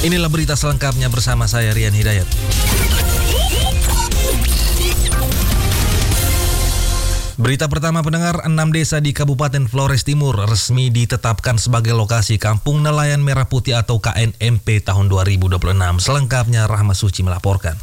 Inilah berita selengkapnya bersama saya Rian Hidayat. Berita pertama pendengar, 6 desa di Kabupaten Flores Timur resmi ditetapkan sebagai lokasi Kampung Nelayan Merah Putih atau KNMP tahun 2026. Selengkapnya Rahma Suci melaporkan.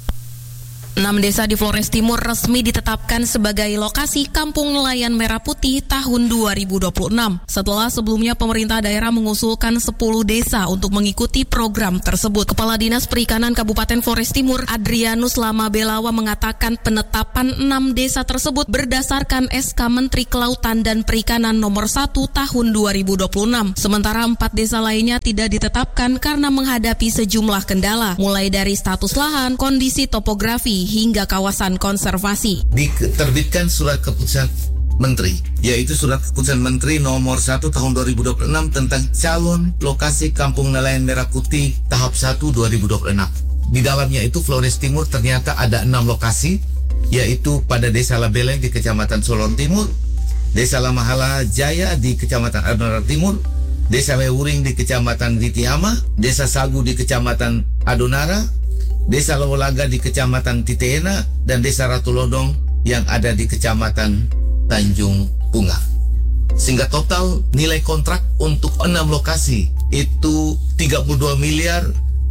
6 desa di Flores Timur resmi ditetapkan sebagai lokasi Kampung Nelayan Merah Putih tahun 2026. Setelah sebelumnya pemerintah daerah mengusulkan 10 desa untuk mengikuti program tersebut. Kepala Dinas Perikanan Kabupaten Flores Timur, Adrianus Lama Belawa, mengatakan penetapan 6 desa tersebut berdasarkan SK Menteri Kelautan dan Perikanan nomor 1 tahun 2026. Sementara 4 desa lainnya tidak ditetapkan karena menghadapi sejumlah kendala, mulai dari status lahan, kondisi topografi, hingga kawasan konservasi. Diterbitkan surat keputusan Menteri, yaitu surat keputusan Menteri nomor 1 tahun 2026 tentang calon lokasi Kampung Nelayan Merah Putih tahap 1 2026. Di dalamnya itu Flores Timur ternyata ada 6 lokasi, yaitu pada Desa Labeleng di Kecamatan Solon Timur, Desa Lamahala Jaya di Kecamatan Adonara Timur, Desa Lewuring di Kecamatan Ditihama, Desa Sagu di Kecamatan Adonara, Desa Lawolaga di Kecamatan Titena, dan Desa Ratu Lodong yang ada di Kecamatan Tanjung Bunga. Sehingga total nilai kontrak untuk 6 lokasi itu 32 miliar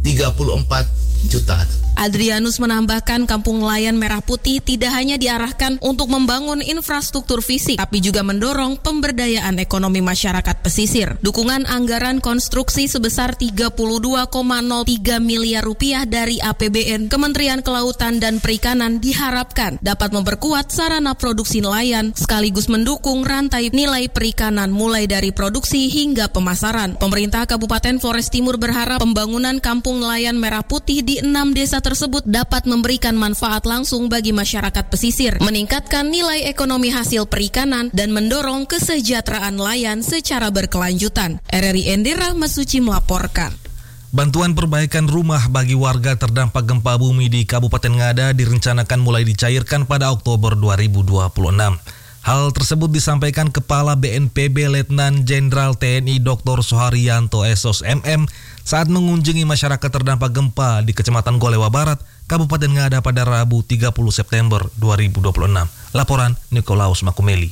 34 juta. Adrianus menambahkan Kampung Nelayan Merah Putih tidak hanya diarahkan untuk membangun infrastruktur fisik, tapi juga mendorong pemberdayaan ekonomi masyarakat pesisir. Dukungan anggaran konstruksi sebesar 32,03 miliar rupiah dari APBN Kementerian Kelautan dan Perikanan diharapkan dapat memperkuat sarana produksi nelayan, sekaligus mendukung rantai nilai perikanan mulai dari produksi hingga pemasaran. Pemerintah Kabupaten Flores Timur berharap pembangunan Kampung Nelayan Merah Putih di 6 desa tersebut dapat memberikan manfaat langsung bagi masyarakat pesisir, meningkatkan nilai ekonomi hasil perikanan, dan mendorong kesejahteraan nelayan secara berkelanjutan. RRI Endi Rahma Suci melaporkan. Bantuan perbaikan rumah bagi warga terdampak gempa bumi di Kabupaten Ngada direncanakan mulai dicairkan pada Oktober 2026. Hal tersebut disampaikan Kepala BNPB Letnan Jenderal TNI Dr. Soeharyanto SOS MM saat mengunjungi masyarakat terdampak gempa di Kecamatan Golewa Barat, Kabupaten Ngada pada Rabu 30 September 2026. Laporan Nikolaus Makumeli.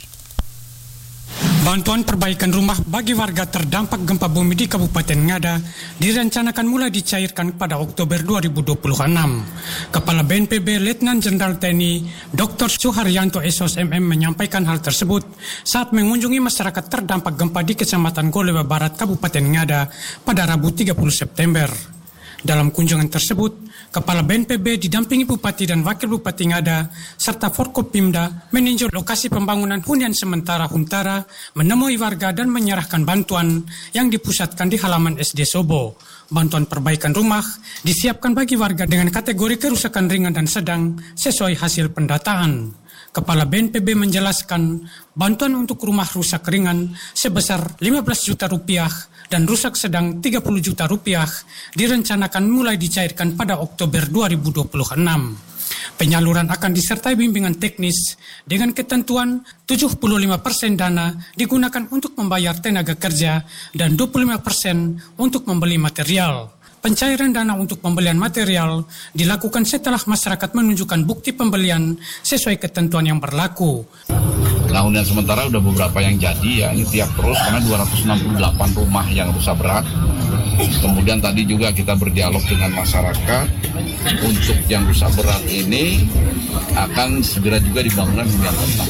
Bantuan perbaikan rumah bagi warga terdampak gempa bumi di Kabupaten Ngada direncanakan mulai dicairkan pada Oktober 2026. Kepala BNPB Letnan Jenderal TNI Dr. Soeharyanto SOS MM menyampaikan hal tersebut saat mengunjungi masyarakat terdampak gempa di Kecamatan Golewa Barat, Kabupaten Ngada pada Rabu 30 September. Dalam kunjungan tersebut, Kepala BNPB didampingi Bupati dan Wakil Bupati Ngada serta Forkopimda meninjau lokasi pembangunan hunian sementara Huntara, menemui warga dan menyerahkan bantuan yang dipusatkan di halaman SD Sobo. Bantuan perbaikan rumah disiapkan bagi warga dengan kategori kerusakan ringan dan sedang sesuai hasil pendataan. Kepala BNPB menjelaskan bantuan untuk rumah rusak ringan sebesar 15 juta rupiah dan rusak sedang 30 juta rupiah direncanakan mulai dicairkan pada Oktober 2026. Penyaluran akan disertai bimbingan teknis dengan ketentuan 75% dana digunakan untuk membayar tenaga kerja dan 25% untuk membeli material. Pencairan dana untuk pembelian material dilakukan setelah masyarakat menunjukkan bukti pembelian sesuai ketentuan yang berlaku. Nah, hunian sementara udah beberapa yang jadi ya, ini tiap terus karena 268 rumah yang rusak berat. Kemudian tadi juga kita berdialog dengan masyarakat untuk yang rusak berat ini akan segera juga dibangun hunian tetap.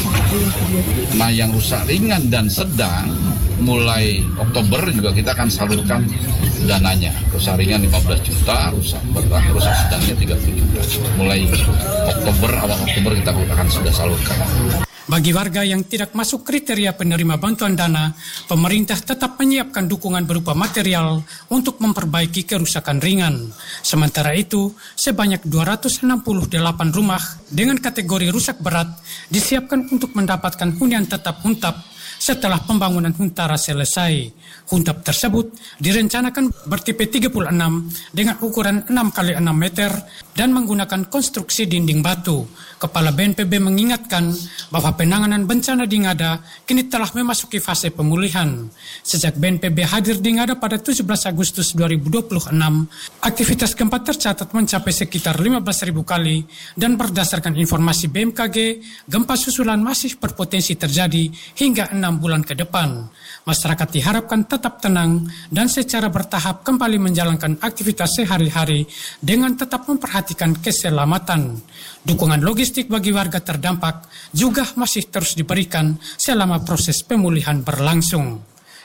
Nah, yang rusak ringan dan sedang mulai Oktober juga kita akan salurkan dananya. Rusak ringan 15 juta, rusak berat, rusak sedangnya 30 juta. Mulai Oktober, awal Oktober kita akan sudah salurkan. Bagi warga yang tidak masuk kriteria penerima bantuan dana, pemerintah tetap menyiapkan dukungan berupa material untuk memperbaiki kerusakan ringan. Sementara itu, sebanyak 268 rumah dengan kategori rusak berat disiapkan untuk mendapatkan hunian tetap Huntap setelah pembangunan Huntara selesai. Huntap tersebut direncanakan bertipe 36 dengan ukuran 6x6 meter dan menggunakan konstruksi dinding batu. Kepala BNPB mengingatkan bahwa penanganan bencana di Ngada kini telah memasuki fase pemulihan. Sejak BNPB hadir di Ngada pada 17 Agustus 2026, aktivitas gempa tercatat mencapai sekitar 15.000 kali dan berdasarkan informasi BMKG, gempa susulan masih berpotensi terjadi hingga 6 bulan ke depan. Masyarakat diharapkan tetap tenang dan secara bertahap kembali menjalankan aktivitas sehari-hari dengan tetap memperhatikan keselamatan. Dukungan logistik bagi warga terdampak juga masih terus diberikan selama proses pemulihan berlangsung.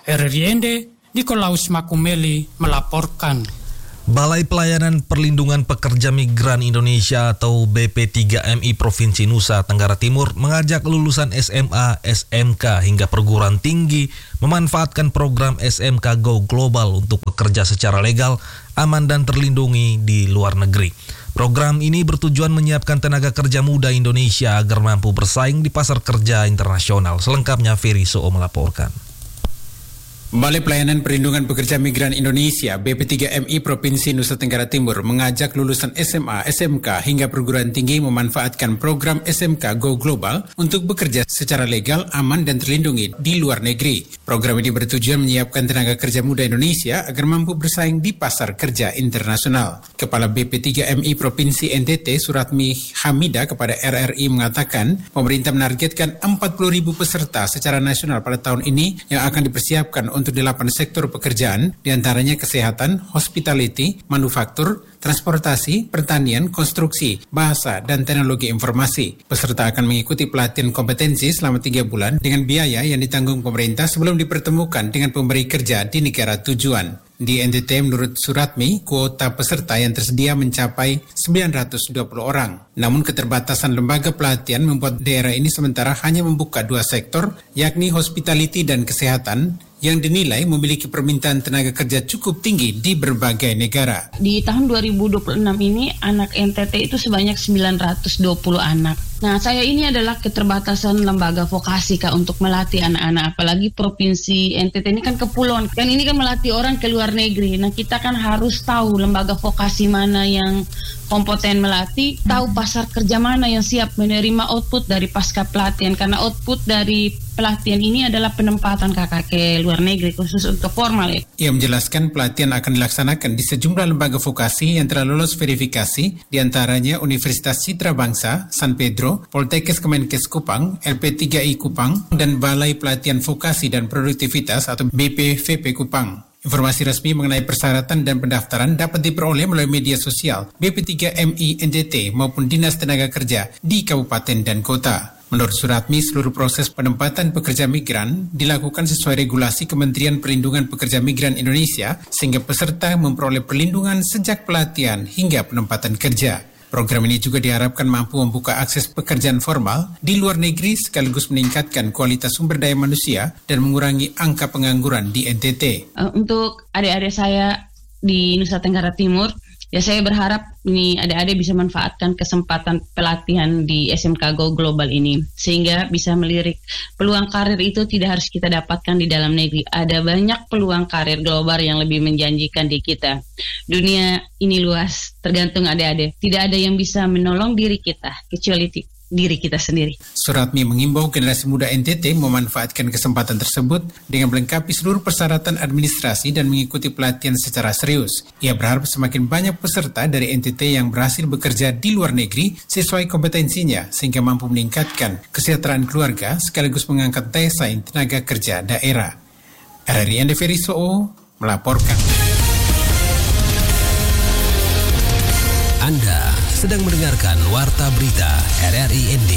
RRI Nikolaus Makumeli melaporkan. Balai Pelayanan Perlindungan Pekerja Migran Indonesia atau BP3MI Provinsi Nusa Tenggara Timur mengajak lulusan SMA, SMK hingga perguruan tinggi memanfaatkan program SMK Go Global untuk bekerja secara legal, aman dan terlindungi di luar negeri. Program ini bertujuan menyiapkan tenaga kerja muda Indonesia agar mampu bersaing di pasar kerja internasional. Selengkapnya Ferry Soo melaporkan. Balai Pelayanan Perlindungan Pekerja Migran Indonesia BP3MI Provinsi Nusa Tenggara Timur mengajak lulusan SMA, SMK hingga perguruan tinggi memanfaatkan program SMK Go Global untuk bekerja secara legal, aman dan terlindungi di luar negeri. Program ini bertujuan menyiapkan tenaga kerja muda Indonesia agar mampu bersaing di pasar kerja internasional. Kepala BP3MI Provinsi NTT Suratmi Hamidah kepada RRI mengatakan pemerintah menargetkan 40.000 peserta secara nasional pada tahun ini yang akan dipersiapkan untuk 8 sektor pekerjaan, diantaranya kesehatan, hospitality, manufaktur, transportasi, pertanian, konstruksi, bahasa, dan teknologi informasi. Peserta akan mengikuti pelatihan kompetensi selama 3 bulan dengan biaya yang ditanggung pemerintah sebelum dipertemukan dengan pemberi kerja di negara tujuan. Di NTT menurut Suratmi, kuota peserta yang tersedia mencapai 920 orang. Namun keterbatasan lembaga pelatihan membuat daerah ini sementara hanya membuka 2 sektor, yakni hospitality dan kesehatan, yang dinilai memiliki permintaan tenaga kerja cukup tinggi di berbagai negara. Di tahun 2026 ini anak NTT itu sebanyak 920 anak. Nah, saya ini adalah keterbatasan lembaga vokasi Kak untuk melatih anak-anak, apalagi provinsi NTT ini kan kepulauan. Kan ini kan melatih orang ke luar negeri. Nah, kita kan harus tahu lembaga vokasi mana yang kompeten melatih, tahu pasar kerja mana yang siap menerima output dari pasca pelatihan, karena output dari pelatihan ini adalah penempatan kakak ke luar negeri khusus untuk formal ya. Ia menjelaskan pelatihan akan dilaksanakan di sejumlah lembaga vokasi yang telah lolos verifikasi, diantaranya Universitas Citra Bangsa, San Pedro, Poltekkes Kemenkes Kupang, LP3I Kupang, dan Balai Pelatihan Vokasi dan Produktivitas atau BPVP Kupang. Informasi resmi mengenai persyaratan dan pendaftaran dapat diperoleh melalui media sosial BP3MI NTT maupun Dinas Tenaga Kerja di kabupaten dan kota. Menurut Suratmi, seluruh proses penempatan pekerja migran dilakukan sesuai regulasi Kementerian Perlindungan Pekerja Migran Indonesia sehingga peserta memperoleh perlindungan sejak pelatihan hingga penempatan kerja. Program ini juga diharapkan mampu membuka akses pekerjaan formal di luar negeri sekaligus meningkatkan kualitas sumber daya manusia dan mengurangi angka pengangguran di NTT. Untuk adik-adik saya di Nusa Tenggara Timur, ya saya berharap ini adik-adik bisa manfaatkan kesempatan pelatihan di SMK Go Global ini sehingga bisa melirik peluang karir itu tidak harus kita dapatkan di dalam negeri. Ada banyak peluang karir global yang lebih menjanjikan di kita. Dunia ini luas, tergantung adik-adik. Tidak ada yang bisa menolong diri kita kecuali diri kita sendiri. Suratmi mengimbau generasi muda NTT memanfaatkan kesempatan tersebut dengan melengkapi seluruh persyaratan administrasi dan mengikuti pelatihan secara serius. Ia berharap semakin banyak peserta dari NTT yang berhasil bekerja di luar negeri sesuai kompetensinya sehingga mampu meningkatkan kesejahteraan keluarga sekaligus mengangkat daya saing tenaga kerja daerah. RRI Ferry Soo melaporkan. Anda sedang mendengarkan Warta Berita RRI ND.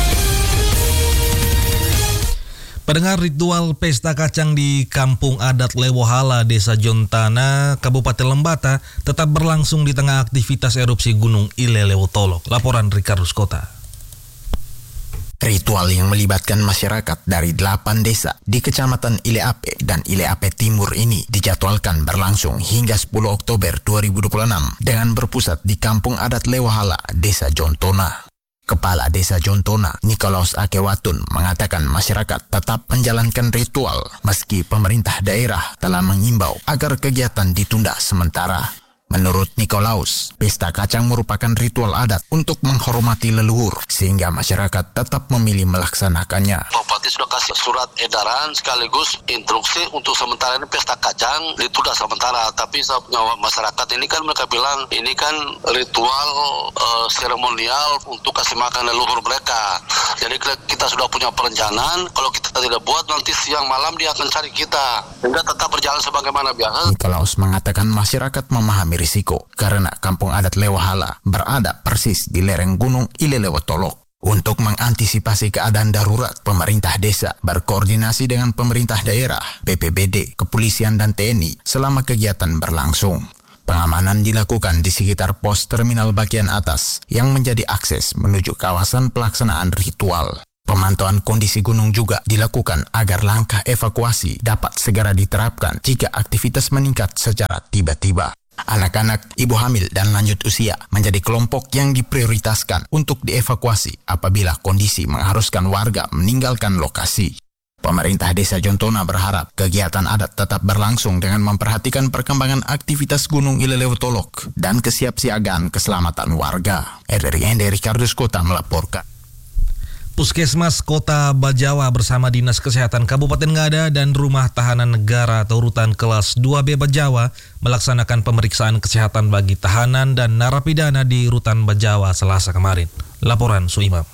Pendengar, ritual pesta kacang di Kampung Adat Lewohala, Desa Jontana, Kabupaten Lembata tetap berlangsung di tengah aktivitas erupsi Gunung Ile Lewotolok. Laporan Ricardo Skota. Ritual yang melibatkan masyarakat dari 8 desa di Kecamatan Ile Ape dan Ile Ape Timur ini dijadwalkan berlangsung hingga 10 Oktober 2026 dengan berpusat di Kampung Adat Lewohala, Desa Jontona. Kepala Desa Jontona, Nikolaus Akewatun, mengatakan masyarakat tetap menjalankan ritual meski pemerintah daerah telah mengimbau agar kegiatan ditunda sementara. Menurut Nikolaus, pesta kacang merupakan ritual adat untuk menghormati leluhur sehingga masyarakat tetap memilih melaksanakannya. Bupati sudah kasih surat edaran sekaligus instruksi untuk sementara ini pesta kacang ditunda sementara. Tapi masyarakat ini kan mereka bilang ini kan ritual seremonial untuk kasih makan leluhur mereka. Jadi kita sudah punya perencanaan, kalau kita tidak buat nanti siang malam dia akan cari kita. Sehingga tetap berjalan sebagaimana biasa. Nikolaus mengatakan masyarakat memahami risiko karena kampung adat Lewahala berada persis di lereng gunung Ilelewotolok. Untuk mengantisipasi keadaan darurat, pemerintah desa berkoordinasi dengan pemerintah daerah, BPBD, kepolisian dan TNI selama kegiatan berlangsung. Pengamanan dilakukan di sekitar pos terminal bagian atas yang menjadi akses menuju kawasan pelaksanaan ritual. Pemantauan kondisi gunung juga dilakukan agar langkah evakuasi dapat segera diterapkan jika aktivitas meningkat secara tiba-tiba. Anak-anak, ibu hamil, dan lanjut usia menjadi kelompok yang diprioritaskan untuk dievakuasi apabila kondisi mengharuskan warga meninggalkan lokasi. Pemerintah Desa Jontona berharap kegiatan adat tetap berlangsung dengan memperhatikan perkembangan aktivitas Gunung Ilelewotolok dan kesiapsiagaan keselamatan warga. RRI Ricardus Kota melaporkan. Puskesmas Kota Bajawa bersama Dinas Kesehatan Kabupaten Ngada dan Rumah Tahanan Negara atau Rutan Kelas 2B Bajawa melaksanakan pemeriksaan kesehatan bagi tahanan dan narapidana di Rutan Bajawa Selasa kemarin. Laporan Suimam.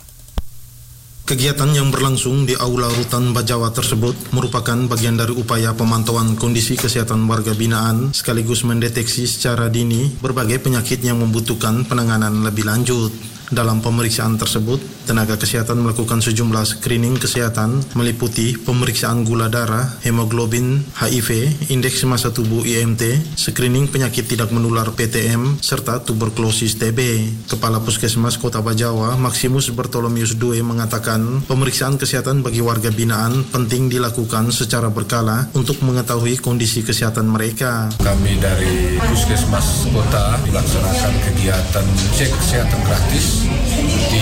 Kegiatan yang berlangsung di Aula Rutan Bajawa tersebut merupakan bagian dari upaya pemantauan kondisi kesehatan warga binaan sekaligus mendeteksi secara dini berbagai penyakit yang membutuhkan penanganan lebih lanjut. Dalam pemeriksaan tersebut, tenaga kesehatan melakukan sejumlah screening kesehatan meliputi pemeriksaan gula darah, hemoglobin, HIV, indeks massa tubuh IMT, screening penyakit tidak menular PTM, serta tuberkulosis TB. Kepala Puskesmas Kota Bajawa, Maximus Bartolomius II mengatakan pemeriksaan kesehatan bagi warga binaan penting dilakukan secara berkala untuk mengetahui kondisi kesehatan mereka. Kami dari Puskesmas Kota melaksanakan kegiatan cek kesehatan gratis di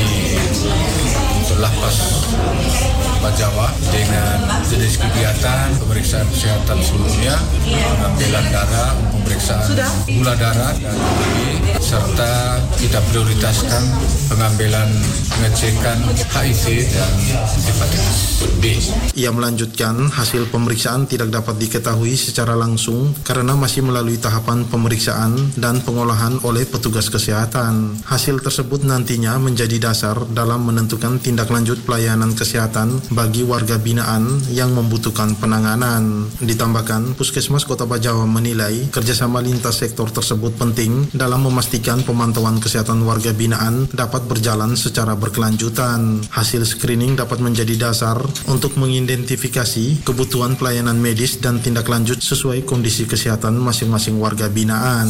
Lapas Bajawa dengan jenis kegiatan pemeriksaan kesehatan seluruhnya, pengambilan darah, pemeriksaan gula darah dan TB, serta kita prioritaskan pengambilan pengecekan HIV dan hepatitis B. Ia melanjutkan hasil pemeriksaan tidak dapat diketahui secara langsung karena masih melalui tahapan pemeriksaan dan pengolahan oleh petugas kesehatan. Hasil tersebut nantinya menjadi dasar dalam menentukan tindak lanjut pelayanan kesehatan bagi warga binaan yang membutuhkan penanganan. Ditambahkan, Puskesmas Kota Bajawa menilai kerjasama lintas sektor tersebut penting dalam memastikan pemantauan kesehatan warga binaan dapat berjalan secara berkelanjutan. Hasil screening dapat menjadi dasar untuk mengidentifikasi kebutuhan pelayanan medis dan tindak lanjut sesuai kondisi kesehatan masing-masing warga binaan.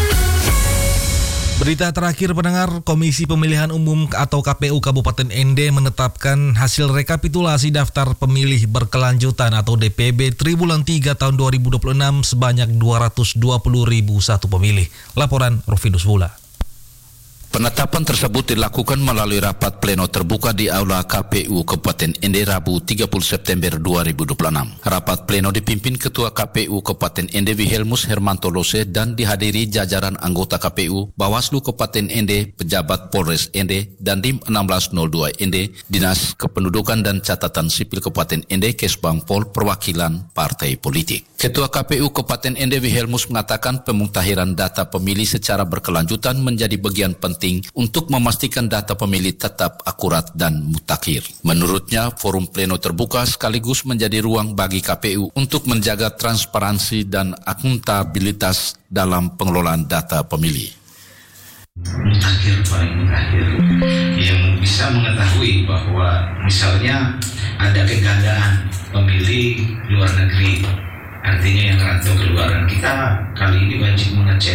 Berita terakhir pendengar, Komisi Pemilihan Umum atau KPU Kabupaten Ende menetapkan hasil rekapitulasi daftar pemilih berkelanjutan atau DPB triwulan 3 tahun 2026 sebanyak 220.001 pemilih. Laporan Rofinus Wula. Penetapan tersebut dilakukan melalui rapat pleno terbuka di Aula KPU Kabupaten Ende Rabu 30 September 2026. Rapat pleno dipimpin Ketua KPU Kabupaten Ende Wilhelmus Hermanto Lose dan dihadiri jajaran anggota KPU, Bawaslu Kabupaten Ende, pejabat Polres Ende, dan Dim 1602 Ende, Dinas Kependudukan dan Catatan Sipil Kabupaten Ende, Kesbang Pol, perwakilan partai politik. Ketua KPU Kabupaten Ende Wilhelmus mengatakan pemutahiran data pemilih secara berkelanjutan menjadi bagian penting untuk memastikan data pemilih tetap akurat dan mutakhir. Menurutnya, forum pleno terbuka sekaligus menjadi ruang bagi KPU untuk menjaga transparansi dan akuntabilitas dalam pengelolaan data pemilih. Mutakhir paling mutakhir yang bisa mengetahui bahwa misalnya ada kegandaan pemilih luar negeri, artinya yang rantau keluaran, kita kali ini wajib mengecek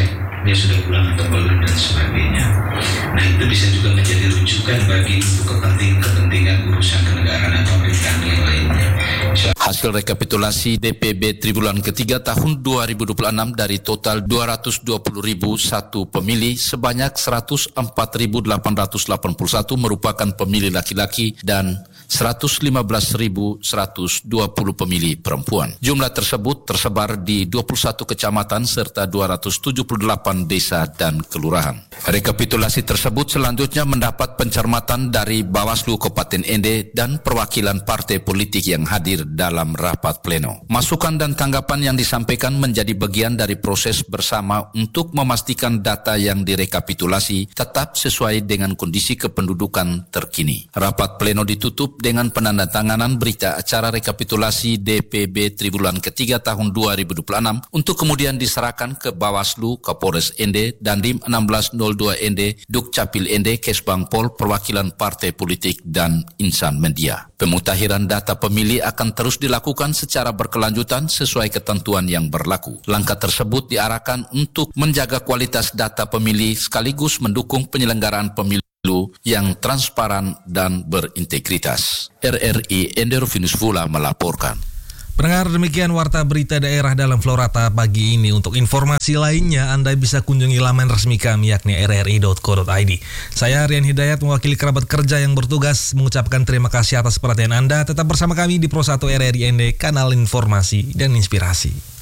dia sudah pulang atau belum dan sebagainya. Nah itu bisa juga menjadi rujukan bagi untuk kepentingan urusan kenegaraan atau pemerintahan yang lainnya. Hasil rekapitulasi DPB triwulan ketiga tahun 2026 dari total 220.001 pemilih, sebanyak 104.881 merupakan pemilih laki-laki dan 115.120 pemilih perempuan. Jumlah tersebut tersebar di 21 kecamatan serta 278 desa dan kelurahan. Rekapitulasi tersebut selanjutnya mendapat pencermatan dari Bawaslu Kabupaten Ende dan perwakilan partai politik yang hadir dalam rapat pleno. Masukan dan tanggapan yang disampaikan menjadi bagian dari proses bersama untuk memastikan data yang direkapitulasi tetap sesuai dengan kondisi kependudukan terkini. Rapat pleno ditutup dengan penandatanganan berita acara rekapitulasi DPB triwulan ketiga tahun 2026 untuk kemudian diserahkan ke Bawaslu, Kapolres Ende, Dandim 1602 Ende, Dukcapil Ende, Kesbang Pol, perwakilan partai politik dan insan media. Pemutahiran data pemilih akan terus dilakukan secara berkelanjutan sesuai ketentuan yang berlaku. Langkah tersebut diarahkan untuk menjaga kualitas data pemilih sekaligus mendukung penyelenggaraan pemilu yang transparan dan berintegritas. RRI Enderovinus Vula melaporkan. Pendengar, demikian Warta Berita Daerah dalam Florata pagi ini. Untuk informasi lainnya Anda bisa kunjungi laman resmi kami yakni rri.co.id. Saya Rian Hidayat mewakili kerabat kerja yang bertugas mengucapkan terima kasih atas perhatian Anda. Tetap bersama kami di Pro 1 RRI ND, kanal informasi dan inspirasi.